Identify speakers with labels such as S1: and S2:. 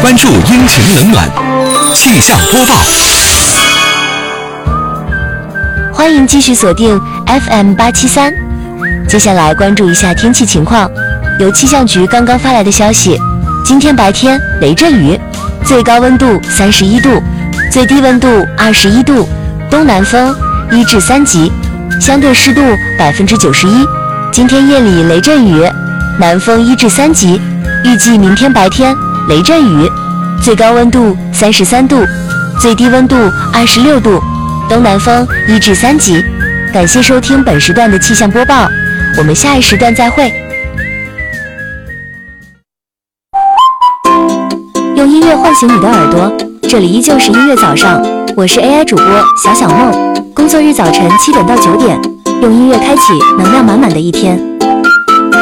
S1: 关注阴晴冷暖，气象播报。
S2: 欢迎继续锁定 FM873。接下来关注一下天气情况。由气象局刚刚发来的消息，今天白天雷阵雨，最高温度31度，最低温度21度，东南风1至3级，相对湿度91%。今天夜里雷阵雨，南风1至3级，预计明天白天雷阵雨，最高温度33度，最低温度26度，东南风1至3级。感谢收听本时段的气象播报，我们下一时段再会。用音乐唤醒你的耳朵，这里依旧是音乐早上，我是 AI 主播小梦。工作日早晨7点到9点，用音乐开启能量满满的一天。